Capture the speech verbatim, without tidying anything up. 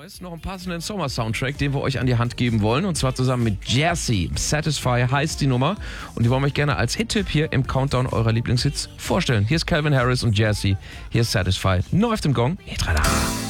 Neues, noch einen passenden Sommer-Soundtrack, den wir euch an die Hand geben wollen. Und zwar zusammen mit Jesse. Satisfy heißt die Nummer. Und die wollen wir euch gerne als Hit-Tipp hier im Countdown eurer Lieblingshits vorstellen. Hier ist Calvin Harris und Jesse. Hier ist Satisfy. Nur auf dem Gong. Hit-Radar.